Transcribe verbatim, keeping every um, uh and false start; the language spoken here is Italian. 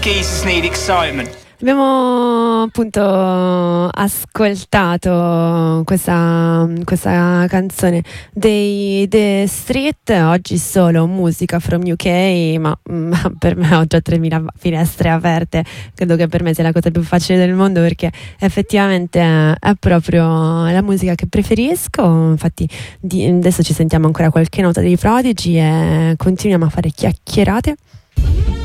Geezers need excitement. Abbiamo appunto ascoltato questa, questa canzone dei The Street, oggi solo musica from U K, ma, ma per me ho già tremila finestre aperte, credo che per me sia la cosa più facile del mondo, perché effettivamente è proprio la musica che preferisco. Infatti di, adesso ci sentiamo ancora qualche nota dei Prodigy e continuiamo a fare chiacchierate.